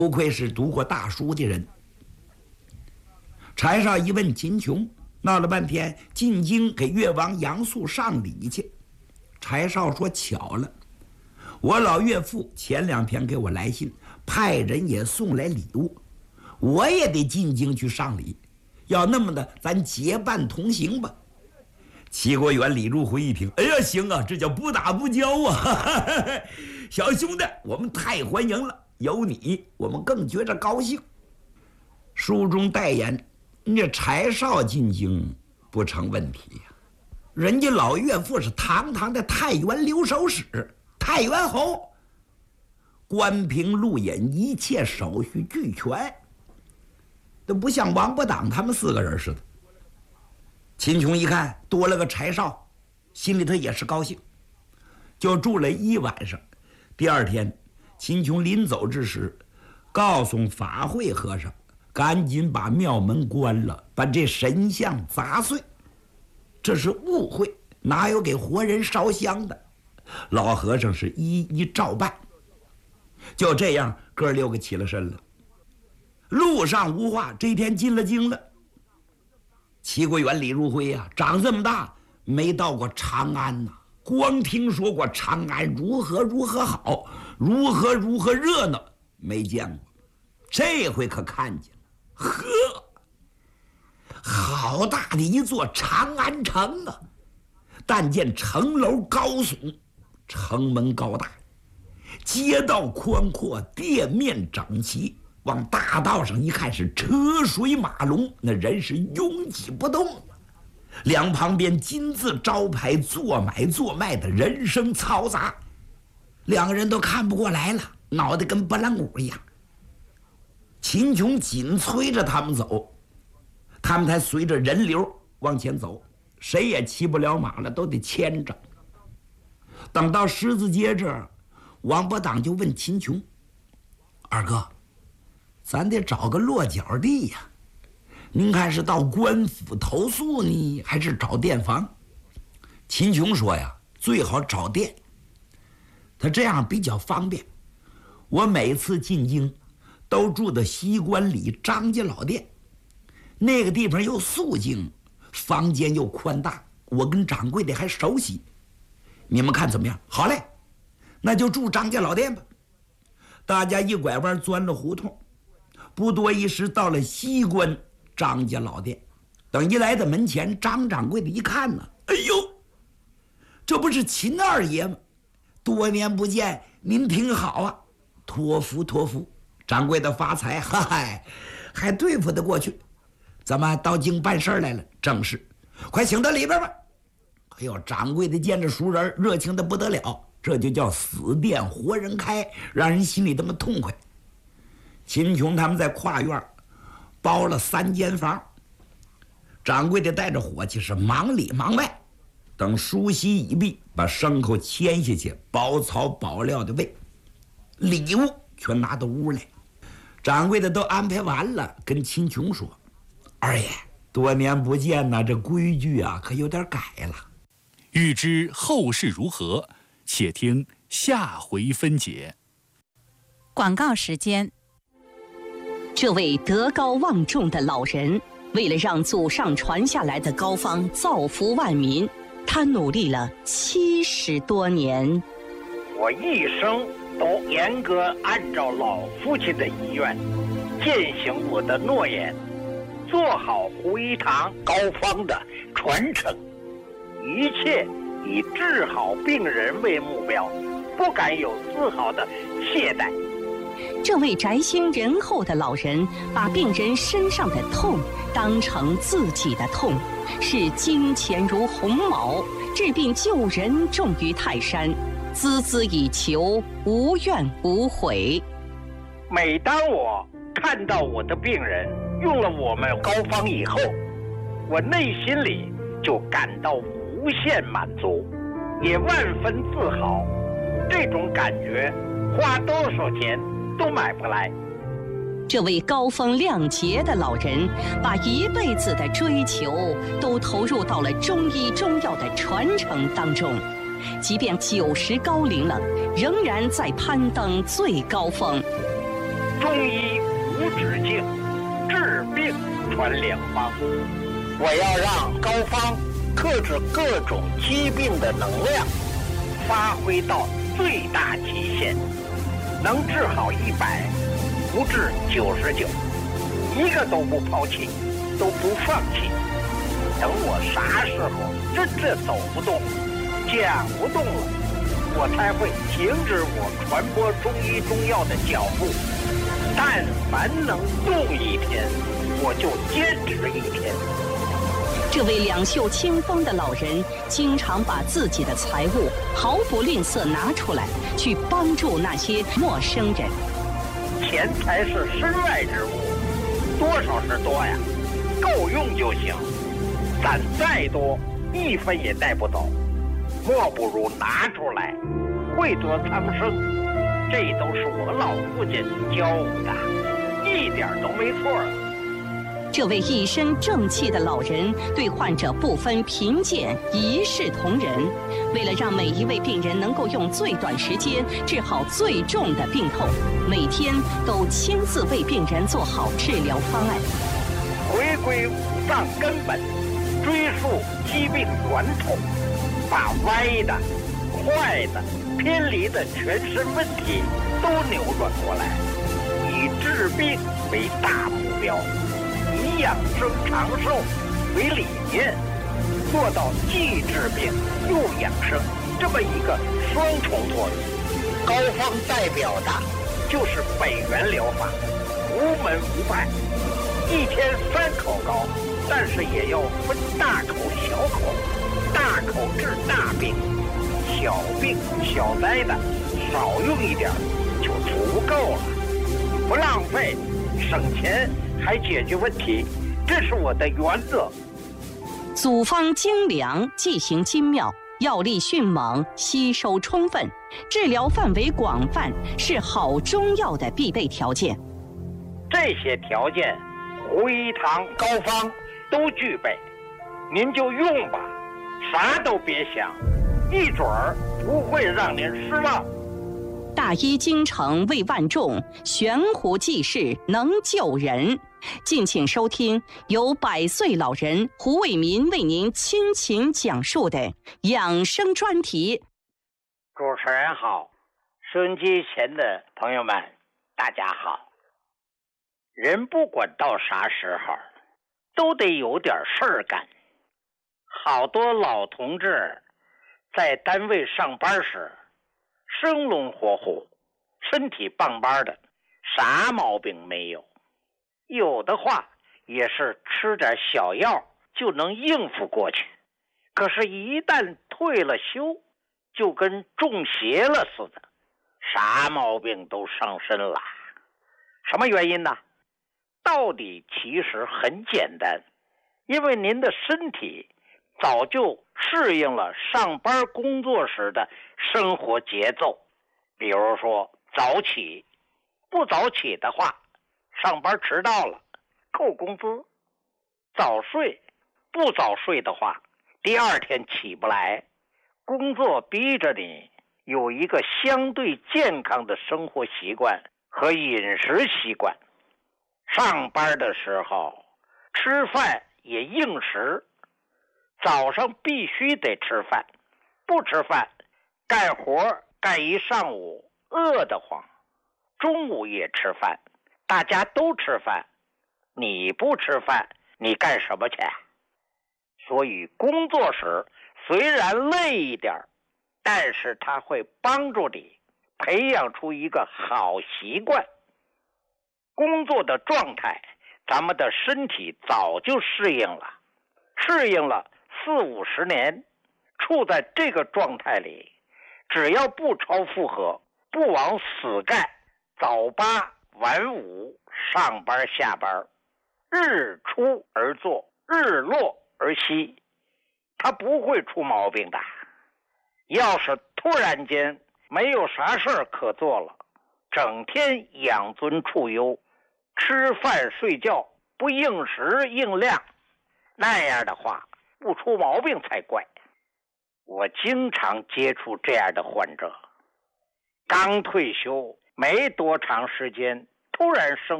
不愧是读过大书的人。柴少一问秦琼，闹了半天进京给越王杨素上礼去。柴少说巧了，我老岳父前2天给我来信，派人也送来礼物，我也得进京去上礼。要那么的，咱结伴同行吧。齐国元、李如辉一听，哎呀，行啊，这叫不打不交啊！小兄弟，我们太欢迎了，有你，我们更觉着高兴。书中代言，人家柴少进京不成问题呀。人家老岳父是堂堂的太原留守使、太原侯，官凭路引，一切手续俱全，都不像王八党他们4个人似的。秦琼一看多了个柴少，心里头也是高兴，就住了1晚上。第2天，秦琼临走之时，告诉法会和尚，赶紧把庙门关了，把这神像砸碎。这是误会，哪有给活人烧香的？老和尚是一一照办。就这样，哥6个起了身了。路上无话，这天进了京了。齐国元、李如辉呀，长这么大没到过长安呐，光听说过长安如何如何好，如何如何热闹，没见过。这回可看见了，呵，好大的一座长安城啊！但见城楼高耸，城门高大，街道宽阔，店面整齐。往大道上一看，是车水马龙，那人是拥挤不动。两旁边金字招牌，做买做卖的人声嘈杂，2个人都看不过来了，脑袋跟拨浪鼓一样。秦琼紧催着他们走，他们才随着人流往前走，谁也骑不了马了，都得牵着。等到十字街这儿，王八党就问秦琼：“二哥，咱得找个落脚地呀，您看是到官府投诉呢，还是找店房？”秦琼说呀，最好找店，他这样比较方便。我每次进京都住的西关里张家老店，那个地方又肃静，房间又宽大，我跟掌柜的还熟悉。你们看怎么样？好嘞，那就住张家老店吧。大家一拐弯钻了胡同，不多一时到了西关张家老店。等一来到门前，张掌柜的一看呢，哎呦，这不是秦二爷吗？多年不见，您挺好啊，托福托福。掌柜的发财，嗨，还对付得过去。咱们到京办事来了，正是，快请到里边吧。哎呦，掌柜的见着熟人，热情的不得了，这就叫死店活人开，让人心里这么痛快。秦琼他们在跨院包了3间房，掌柜的带着伙计是忙里忙外，等梳洗已毕，把牲口牵下去，包草包料的喂，礼物全拿到屋来。掌柜的都安排完了，跟秦琼说：“二爷，多年不见呐，这规矩啊可有点改了。” 欲知后事如何，且听下回分解。 广告时间。 这位德高望重的老人，为了让祖上传下来的膏方造福万民，他努力了70多年。 我一生都严格按照老父亲的遗愿，践行我的诺言，做好胡一堂膏方的传承，一切以治好病人为目标，不敢有丝毫的懈怠。 这位宅心仁厚的老人，把病人身上的痛当成自己的痛，视金钱如鸿毛，治病救人重于泰山，孜孜以求，无怨无悔。 每当我看到我的病人用了我们膏方以后，我内心里就感到无限满足，也万分自豪。这种感觉花多少钱都买不来。 这位高风亮节的老人，把一辈子的追求都投入到了中医中药的传承当中，即便90高龄了，仍然在攀登最高峰。 中医无止境，治病传良方。我要让膏方克制各种疾病的能量发挥到最大极限，能治好100，不治99，一个都不抛弃，都不放弃。等我啥时候真正走不动，讲不动了，我才会停止我传播中医中药的脚步。但凡能动1天，我就坚持1天。 这位两袖清风的老人，经常把自己的财物毫不吝啬拿出来，去帮助那些陌生人。 钱财是身外之物，多少是多呀，够用就行。攒再多，1分也带不走，莫不如拿出来，惠泽苍生。这都是我老父亲教我的，一点都没错。 这位一身正气的老人对患者不分贫贱，一视同仁。为了让每一位病人能够用最短时间治好最重的病痛，每天都亲自为病人做好治疗方案。 回归五脏根本，追溯疾病源头，把歪的、坏的、偏离的全身问题都扭转过来，以治病为大目标，以养生长寿为理念，做到既治病又养生这么一个双重作用。膏方代表的就是北元疗法，无门无派，1天3口膏，但是也要分大口小口，大口治大病，小病小灾的少用一点就足够了，不浪费，省钱还解决问题，这是我的原则。 组方精良，剂型精妙，药力迅猛，吸收充分，治疗范围广泛，是好中药的必备条件。 这些条件，胡一堂膏方都具备，您就用吧，啥都别想，一准儿不会让您失望。 大医精诚为万众，悬壶济世能救人。敬请收听由100岁老人胡卫民为您倾情讲述的养生专题。 主持人好，收音机前的朋友们大家好。人不管到啥时候都得有点事儿干。好多老同志在单位上班时生龙活虎，身体棒棒的，啥毛病没有，有的话也是吃点小药就能应付过去。可是一旦退了休，就跟中邪了似的，啥毛病都上身了。什么原因呢？道理其实很简单，因为您的身体早就适应了上班工作时的生活节奏。比如说早起，不早起的话，上班迟到了扣工资；早睡，不早睡的话，第2天起不来。工作逼着你有一个相对健康的生活习惯和饮食习惯。上班的时候吃饭也应时，早上必须得吃饭，不吃饭干活干一上午饿得慌，中午也吃饭，大家都吃饭，你不吃饭你干什么去？所以工作时虽然累一点，但是它会帮助你培养出一个好习惯。工作的状态咱们的身体早就适应了40-50年，处在这个状态里，只要不超负荷，不往死干，早8晚5，上班下班，日出而作，日落而息，它不会出毛病的。要是突然间没有啥事儿可做了，整天养尊处优，吃饭睡觉不应时应量，那样的话不出毛病才怪。我经常接触这样的患者，刚退休没多长时间，突突然生